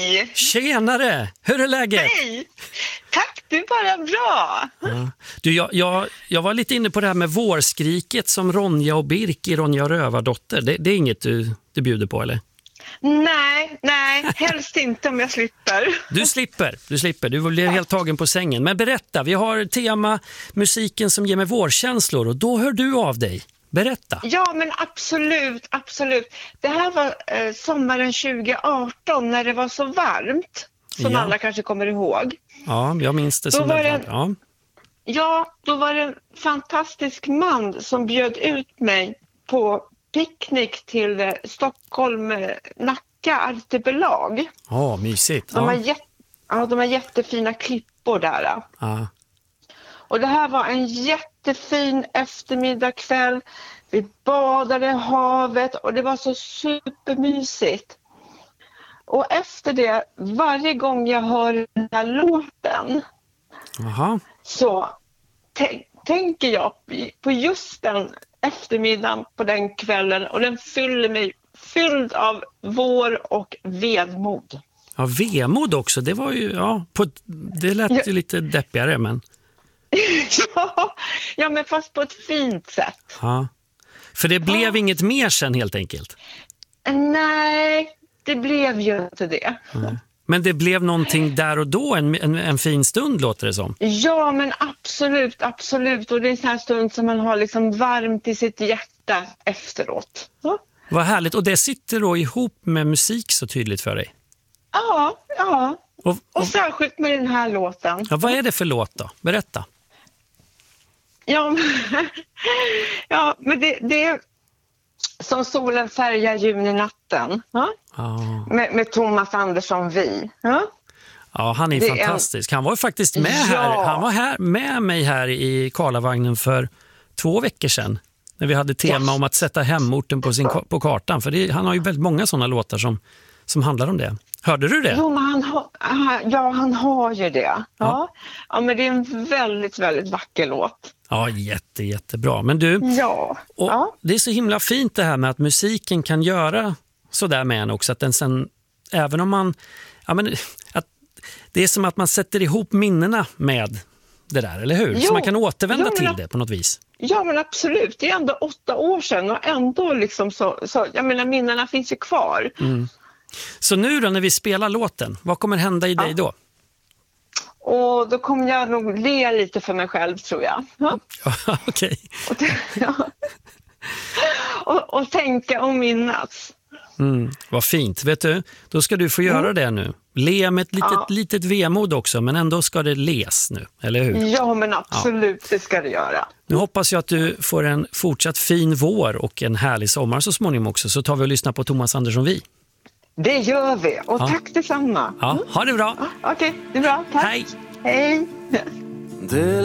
Hej! Tjenare! Hur är läget? Hej! Tack, det är bara bra. Ja. Du, jag var lite inne på det här med vårskriket som Ronja och Birk i Ronja och Rövardotter. Det är inget du bjuder på, eller? Nej, helst inte om jag slipper. Du slipper. Du blir helt tagen på sängen. Men berätta, vi har tema musiken som ger mig vårkänslor och då hör du av dig. Berätta. Ja, men absolut. Det här var sommaren 2018 när det var så varmt, som alla kanske kommer ihåg. Ja, jag minns det som det. Då var det en fantastisk man som bjöd ut mig på picknick till Stockholm Nacka artipelag. Mysigt. De har jättefina klippor där. Ja. Och det här var en jättefin eftermiddagkväll. Vi badade i havet och det var så supermysigt. Och efter det, varje gång jag hör den här låten så tänker jag på just den eftermiddagen på den kvällen. Och den fyller mig fylld av vår och vedmod. Ja, vemod också. Det var ju, det lät ju lite deppigare, men... ja, men fast på ett fint sätt. Ja. För det blev inget mer sen helt enkelt. Nej, det blev ju inte det. Nej. Men det blev någonting där och då, en fin stund låter det som. Ja, men absolut. Och det är en sån här stund som man har liksom varmt i sitt hjärta efteråt. Ja. Vad härligt. Och det sitter då ihop med musik så tydligt för dig. Ja. Och särskilt med den här låten. Ja, vad är det för låt då? Berätta. Ja, men det är som solen färgar juninatten. Med Thomas Andersson Vi. Ja, han är fantastisk. Han var ju faktiskt med här. Han var med mig här i Karlavagnen för 2 veckor sedan. När vi hade tema om att sätta hemorten på kartan. För han har ju väldigt många sådana låtar som handlar om det. Hörde du det? Jo, men han har ju det. Ja, men det är en väldigt, väldigt vacker låt. Ja, jättebra. Men du, det är så himla fint det här med att musiken kan göra så där med en också. Att den sen, även om man... att det är som att man sätter ihop minnena med det där, eller hur? Så man kan återvända till det på något vis. Ja, men absolut. Det är ändå 8 år sedan och ändå liksom så jag menar, minnena finns ju kvar. Mm. Så nu då när vi spelar låten, vad kommer hända i dig då? Och då kommer jag nog le lite för mig själv, tror jag. Ja. Okej. Och tänka och minnas. Vad fint. Vet du, då ska du få göra det nu. Le med ett litet vemod också, men ändå ska det les nu, eller hur? Ja, men absolut, det ska det göra. Nu hoppas jag att du får en fortsatt fin vår och en härlig sommar så småningom också, så tar vi och lyssnar på Thomas Andersson Vi. Det gör vi, och tack detsamma. Ja, ha det bra. Okej, det är bra, tack. Hej.